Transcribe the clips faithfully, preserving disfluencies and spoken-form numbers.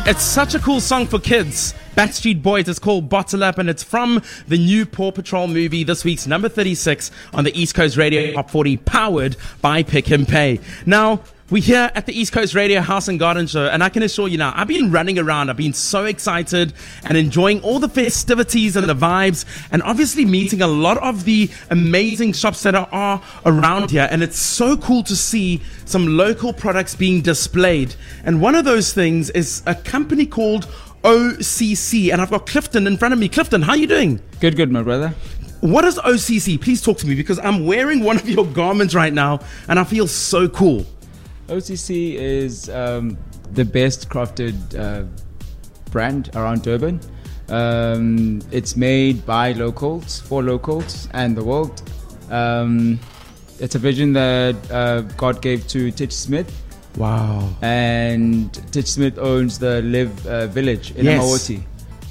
It's such a cool song for kids. Backstreet Boys. It's called Bottle Up, and it's from the new Paw Patrol movie, this week's number thirty-six on the East Coast Radio Top forty, powered by Pick and Pay. Now, we're here at the East Coast Radio House and Garden Show, and I can assure you now, I've been running around. I've been so excited and enjoying all the festivities and the vibes, and obviously meeting a lot of the amazing shops that are, are around here. And it's so cool to see some local products being displayed. And one of those things is a company called O C C, and I've got Clifton in front of me. Clifton, how are you doing? Good, good, my brother. What is O C C? Please talk to me, because I'm wearing one of your garments right now, and I feel so cool. O C C is um, the best crafted uh, brand around Durban. Um, it's made by locals, for locals and the world. Um, it's a vision that uh, God gave to Titch Smith. Wow. And Titch Smith owns the Live uh, Village in Yes. Amaoti.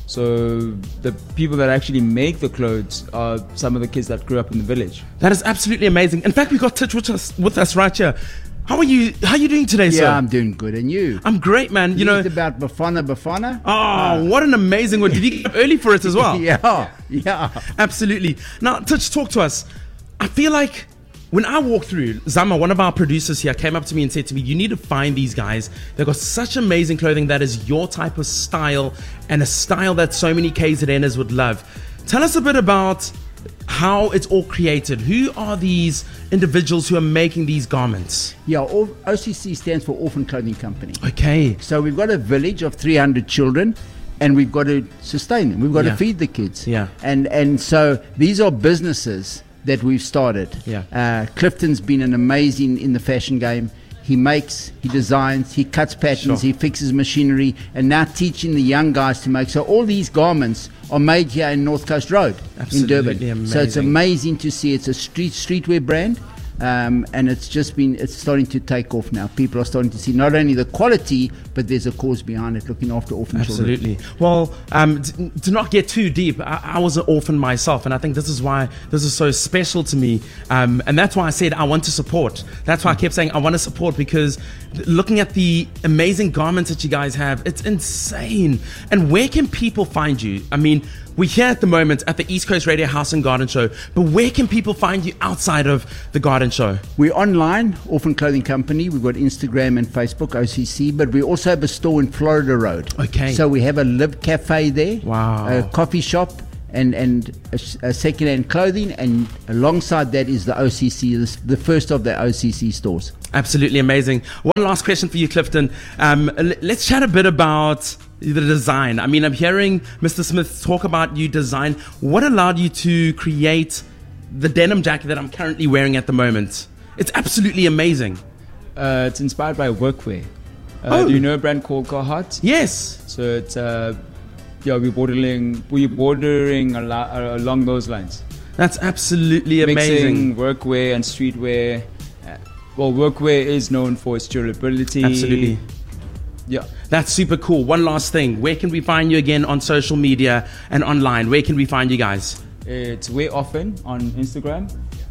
So the people that actually make the clothes are some of the kids that grew up in the village. That is absolutely amazing. In fact, we've got Titch with us, with us right here. How are you? How are you doing today, sir? Yeah, I'm doing good. And you? I'm great, man. You, You know, know about Bafana Bafana? oh, Uh, what an amazing one. Did you get up early for it as well? yeah, yeah. Absolutely. Now, Titch, talk to us. I feel like when I walk through, Zama, one of our producers here, came up to me and said to me, you need to find these guys. They've got such amazing clothing that is your type of style, and a style that so many K Z Ners would love. Tell us a bit about how it's all created. Who are these individuals who are making these garments? Yeah, O- OCC stands for Orphan Clothing Company. Okay. So we've got a village of three hundred children, and we've got to sustain them. We've got Yeah. to feed the kids. Yeah. And and so these are businesses that we've started. Yeah. Uh, Clifton's been an amazing in the fashion game. He makes, he designs, he cuts patterns, Sure. he fixes machinery, and now teaching the young guys to make. So all these garments are made here in North Coast Road Absolutely in Durban. So it's amazing. amazing to see. It's a street streetwear brand. Um, and it's just been, it's starting to take off now. People are starting to see not only the quality, but there's a cause behind it, looking after orphan children. Absolutely. Well, um, t- to not get too deep, I-, I was an orphan myself, and I think this is why this is so special to me. Um, and that's why I said I want to support. That's why I kept saying I want to support, because looking at the amazing garments that you guys have, it's insane. And where can people find you? I mean, we're here at the moment at the East Coast Radio House and Garden Show, but where can people find you outside of the Garden Show? We're online, Orphan Clothing Company. We've got Instagram and Facebook, O C C, but we also have a store in Florida Road. Okay. So we have a Live Cafe there, Wow. a coffee shop, and, and a, a second-hand clothing, and alongside that is the O C C, the, the first of the O C C stores. Absolutely amazing. One last question for you, Clifton. Um, l- let's chat a bit about the design. I mean, I'm hearing Mister Smith talk about you design. What allowed you to create the denim jacket that I'm currently wearing at the moment? It's absolutely amazing. Uh, it's inspired by workwear. Uh, Oh. Do you know a brand called Carhartt? Yes. So it's uh, yeah, we're bordering we're bordering a la- uh, along those lines. That's absolutely amazing. Mixing workwear and streetwear. Uh, well, workwear is known for its durability. Absolutely. Yeah. That's super cool. One last thing. Where can we find you again on social media and online? Where can we find you guys? It's Way Often on Instagram,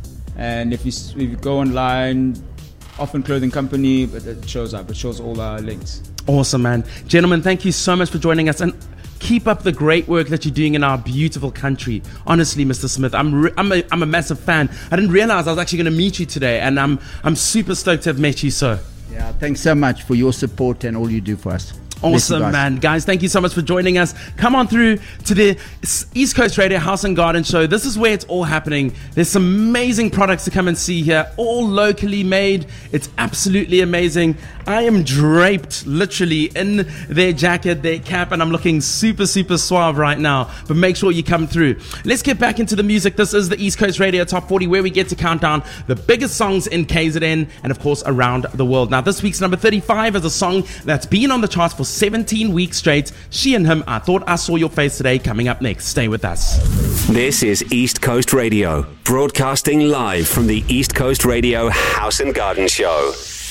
and if you s- if you go online, Often Clothing Company, but it shows up. It shows all our links. Awesome, man. Gentlemen, thank you so much for joining us, and keep up the great work that you're doing in our beautiful country. Honestly, Mister Smith, I'm re- I'm a I'm a massive fan. I didn't realize I was actually going to meet you today, and I'm I'm super stoked to have met you, sir. Yeah, thanks so much for your support and all you do for us. Bless you Awesome, guys. man. Guys, thank you so much for joining us. Come on through to the East Coast Radio House and Garden Show. This is where it's all happening. There's some amazing products to come and see here, all locally made. It's absolutely amazing. I am draped literally in their jacket, their cap, and I'm looking super, super suave right now. But make sure you come through. Let's get back into the music. This is the East Coast Radio Top forty, where we get to count down the biggest songs in K Z N and, of course, around the world. Now, this week's number thirty-five is a song that's been on the charts for seventeen weeks straight. She and Him, I Thought I Saw Your Face Today, coming up next. Stay with us. This is East Coast Radio, broadcasting live from the East Coast Radio House and Garden Show.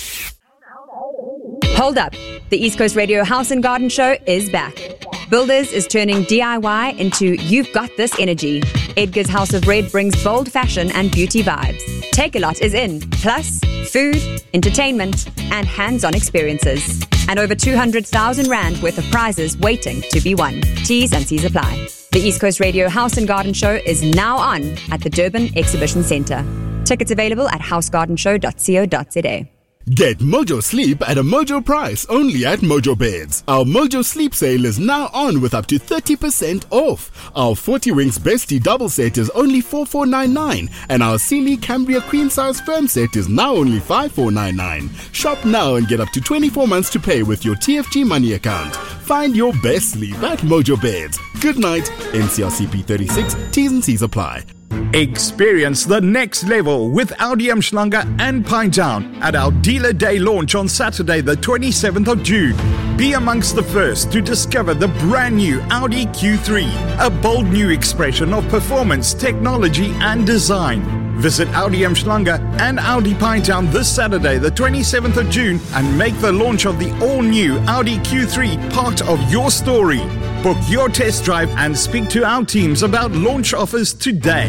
Hold up. The East Coast Radio House and Garden Show is back. Builders is turning D I Y into You've Got This energy. Edgar's House of Red brings bold fashion and beauty vibes. Take-A-Lot is in, plus food, entertainment, and hands-on experiences. And over two hundred thousand rand worth of prizes waiting to be won. T's and C's apply. The East Coast Radio House and Garden Show is now on at the Durban Exhibition Centre. Tickets available at house garden show dot co dot za. Get Mojo Sleep at a Mojo price only at Mojo Beds. Our Mojo Sleep sale is now on with up to thirty percent off. Our forty Winks Bestie double set is only four thousand four hundred ninety-nine and our Sealy Cambria Queen Size Firm set is now only five thousand four hundred ninety-nine. Shop now and get up to twenty-four months to pay with your T F G money account. Find your best sleep at Mojo Beds. Good night. N C R C P thirty-six. T's and C's apply. Experience the next level with Audi Umhlanga and Pinetown at our Dealer Day launch on Saturday the twenty-seventh of June. Be amongst the first to discover the brand new Audi Q three, a bold new expression of performance, technology and design. Visit Audi Umhlanga and Audi Pinetown this Saturday the twenty-seventh of June and make the launch of the all-new Audi Q three part of your story. Book your test drive and speak to our teams about launch offers today.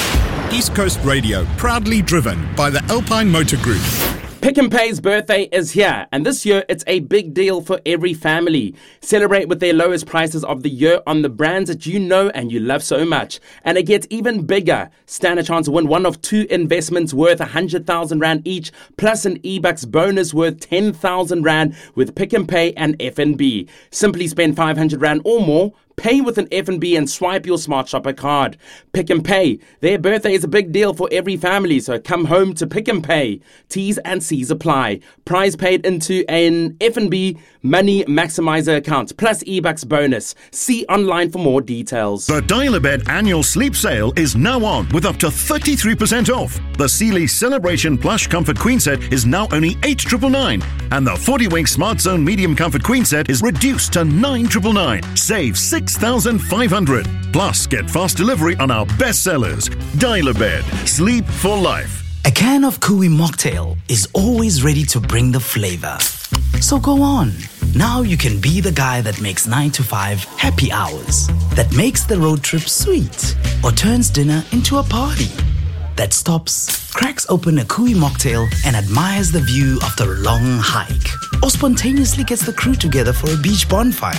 East Coast Radio, proudly driven by the Alpine Motor Group. Pick n Pay's birthday is here, and this year it's a big deal for every family. Celebrate with their lowest prices of the year on the brands that you know and you love so much. And it gets even bigger. Stand a chance to win one of two investments worth one hundred thousand rand each, plus an eBucks bonus worth ten thousand rand with Pick n Pay and F N B. Simply spend five hundred rand or more, pay with an F N B and swipe your Smart Shopper card. Pick n Pay. Their birthday is a big deal for every family, so come home to Pick n Pay. T's and C's apply. Prize paid into an F N B Money Maximizer account, plus eBucks bonus. See online for more details. The Dial-A-Bed annual sleep sale is now on with up to thirty-three percent off. The Sealy Celebration Plush Comfort Queen Set is now only eight thousand nine hundred ninety-nine. And the forty Wink Smart Zone Medium Comfort Queen Set is reduced to nine thousand nine hundred ninety-nine. Save six thousand five hundred dollars. Plus, get fast delivery on our best sellers. Dial-A-Bed. Sleep for life. A can of Kui mocktail is always ready to bring the flavor. So go on. Now you can be the guy that makes nine to five happy hours, that makes the road trip sweet, or turns dinner into a party, that stops, cracks open a Kui mocktail and admires the view after a long hike, or spontaneously gets the crew together for a beach bonfire.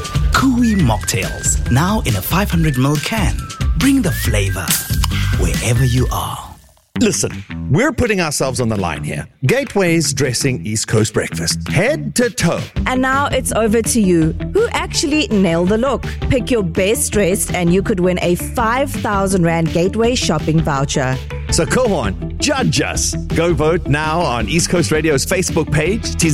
Kui mocktails, now in a five hundred milliliter can. Bring the flavor wherever you are. Listen, we're putting ourselves on the line here. Gateway's dressing East Coast breakfast, head to toe. And now it's over to you. Who actually nailed the look? Pick your best dressed and you could win a five thousand rand Gateway shopping voucher. So go on, judge us. Go vote now on East Coast Radio's Facebook page.